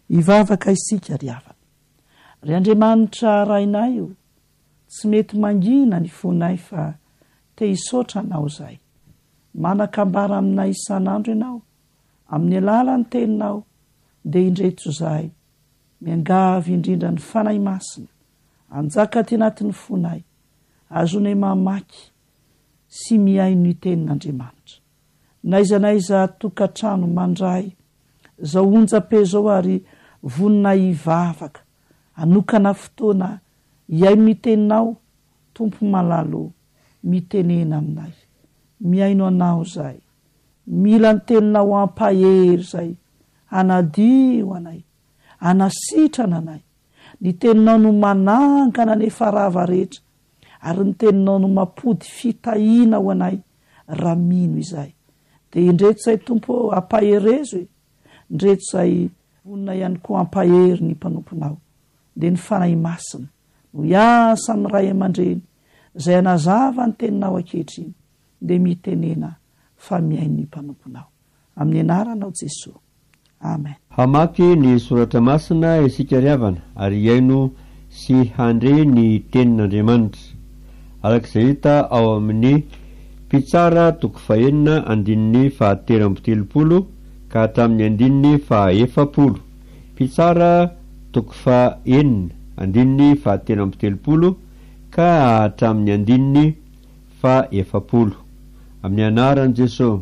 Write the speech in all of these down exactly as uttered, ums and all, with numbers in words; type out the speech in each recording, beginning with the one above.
ivavaka isika ry havana. Ry Andriamanitra rainay io tsy mety mangina ny fonay fa te hisaotra anao zay. Manakambara aminay isan'andro ianao amin'ny alalan'ny teninao dia indreto zahay miangavy indrindra ny fanahy masina anjaka ty anatin'ny fonay azonay mamaky sy miaino ny tenin'Andriamanitra. Naiza naiza tokantrano mandray zao onja-pe zao ary voninay ivavaka anokana fotoana iaino ny teninao. Tompo malalo mitenena aminay, miaino anao zay, mila ny teninao ampahery zay, anadio anay, anasitrana anay. Ny teninao no manangana nefa rava rehetra ary ny teninao no mampody fitahiana ho anay raha mino izay. Dia indreto zay tompo ampaherezo e, indreto zay vonina ihany koa ampahery ny mpanomponao. Dia ny fanahy masina no iasa amin'ny ray aman-dreny zay anazava ny teninao ankehitriny dia mitenena fa miaino ny mpanomponao. Amin'ny anaranao Jesosy, amen. Hamaky ny soratra masina isika ry havana ary iaino sy handre ny tenin'Andriamanitra arak'izay hita ao amin'ny Pitsara toko fahenina andininy fahatelo amby telopolo ka hatramin'ny andininy fahaefapolo. Pitsara toko fahenina andininy fahatelo amby telopolo ka hatramin'ny andininy fahaefapolo. Amin'ny anaran'i Jesosy.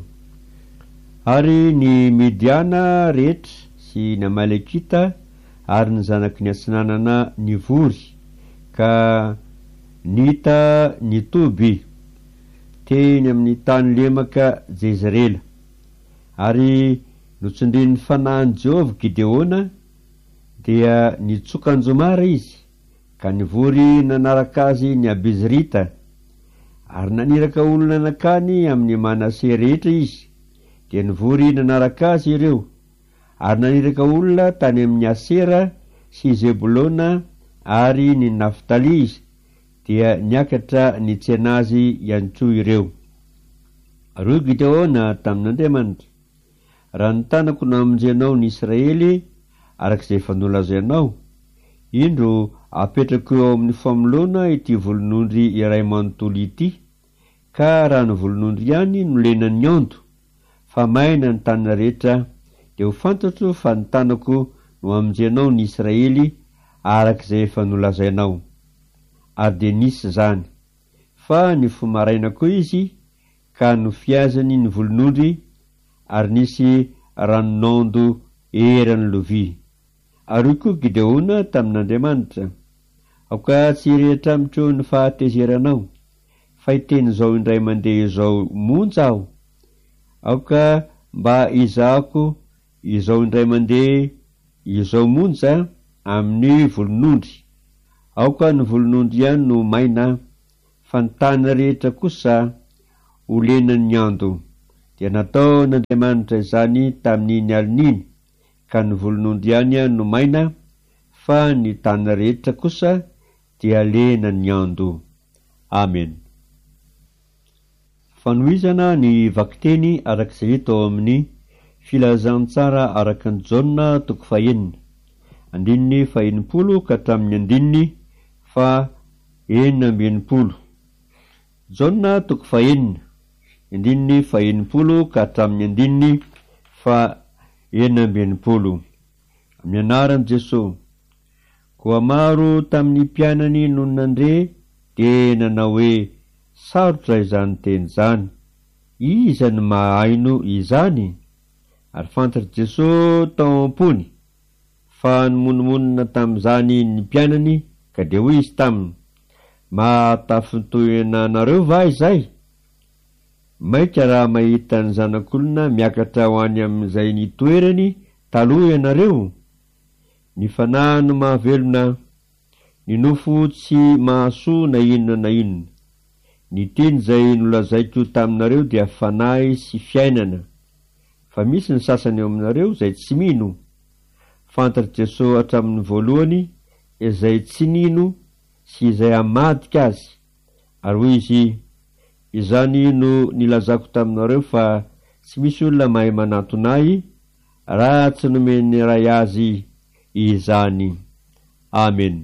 Ary ny Midiana rehetra sy ny Amalekita ary ny zanaky ny atsinanana ny vory ka nita ny toby teny amin'ny tany lemaka Jezrela. Ary notsindrin'ny fanahin'i Jehovah Gideona dia nitsokan-jomara izy ka nivory nanaraka azy ny Abizrita ary naniraka olona nakany amin'ny Manase rehetra izy dia nivory nanaraka azy ireo ary naniraka olona tany amin'ny Asera sy Zebulona ary ny Naftali izy dia niakatra nitsena azy ihany koa ireo. Ro Gideona tamin'Andriamanitra: raha ny tanako no amonjenao ny Israely arak'izay fanolazainao, indro apetrako eo amin'ny famolona ity volonondry iray manontolo ity, ka raha ny volonondry ihany no lenan'ny ando fa maina ny tanana rehetra, dia ho fantatro fa ny tanako no amonjenao ny Israely arak'izay fanolazainao. Ary dia nisy zany, fa ny fomaraina koa izy ka nofiazany ny volonondry ary nisy ranonando eran'ny lovia. Ary koa Gideona tamin'Andriamanitra: aoka tsy rehetra mitro ny fahatezeranao, fa iteny zao indray mandeha izao monja aho. Aoka mba izahako izao indray mandeha izao monja amin'ny volonondry. Aoka ny volonondry ihany no maina, fa ny tany rehetra kosa ho lenan'ny ando. Dia nataon'Andriamanitra izany tamin'iny alininy, ka ny volonondry ihany no maina, fa ny tany rehetra kosa dia lenan'ny ando. Amen. Fanohizana ny vakiteny arak'izay hita ao amin'ny filazantsara arakan'i Jaona toko fahenina andininy faenimpolo ka hatramin'ny andininy fa enina amby enimpolo. Jaona toko fahenina andininy faenimpolo ka hatramin'ny andininy fa enina amby enimpolo. Amin'ny anaran'i Jesosy. Koa maro tamin'ny mpianany no nandre dia nanao hoe: sarotra izany teny zany, iza ny mahaino izany? Ary fantatry Jesosy tao am-pony fa nomonomonina tamin'izany ny mpianany ka dia hoy izy taminy: mahatafintoyana anareo va izay? Maika raha mahita ny zanak'olona miakatra ho any amin'izay ny toerany taloha ianareo. Ny fanahy no mahavelona, ny nofo tsy mahasoa na inona na inona. Ny teny zay nolazaiko taminareo dia fanahy sy fiainana, fa misy ny sasany eo aminareo zay tsy mino. Fantatry Jesosy hatramin'ny voalohany izay tsy nino sy izay amadika azy, ary hoy izy: izany no nilazako taminareo fa tsy misy olona mahay manantonay raha tsy nomeny ray azy izany. Amen.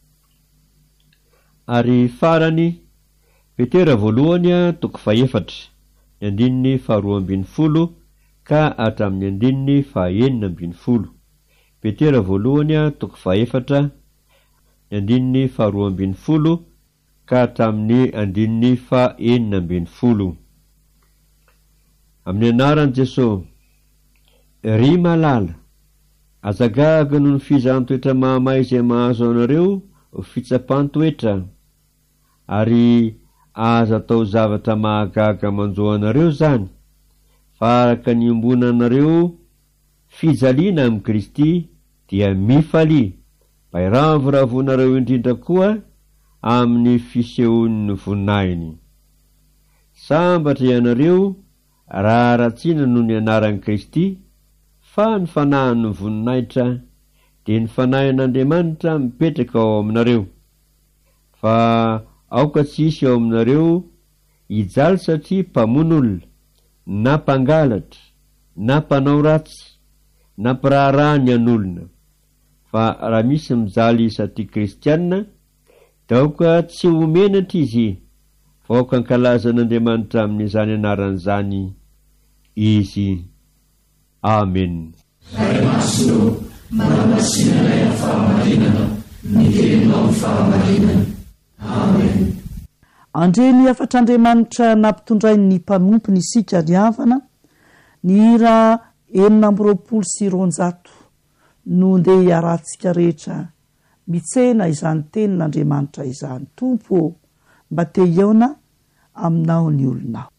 Ary farany Petera voalohany toko faefatra ny andininy faharoa ambin'ny folo ka hatramin'ny andininy fahaenina ambin'ny folo. Petera voalohany toko faefatra ny andininy faharoa ambin'ny folo ka hatramin'ny andininy fahaenina ambin'ny folo. Amin'ny anaran'i Jesosy. Ry malala, azagaga noho ny fizaham-toetra mahamay izay mahazo anareo fitsapan-toetra, ary aza atao zavatra mahagaga manjo anareo zany, fa araka ny ombona anareo fijaliana amin'i Kristy dia mifaly, bairavoravonareo indrindra koa amin'ny fisehoan'ny voninahiny. Sambatra ianareo raha ratsiana noho ny anaran'i Kristy, fa ny fanahin'ny voninahitra dia ny fanahin'Andriamanitra mipetraka ao aminareo, fa aoka tsisy ao aminareo hijaly satria mpamon'olona, na mpangalatra, na mpanao ratsy, na mpiraharahany an'olona, fa raha misy mijaly satria kristianina, dia aoka tsy homenatra izy, fa aoka ankalaza n'Andriamanitra amin'izany anaran'izany izy. Amen. Ray maso, manamasinanay amin'ny fahamarinana, ny teninao fahamarinana. Amen. Andreny afatr'Andriamanitra nampitondrai ny mpanompony isika riavana, ny hira enina amby roapolo sy roanjato no ndeha hiarantsika rehetra mitsena izany tenin'Andriamanitra izany. Tompo, mba te hiaona aminao ny olonao.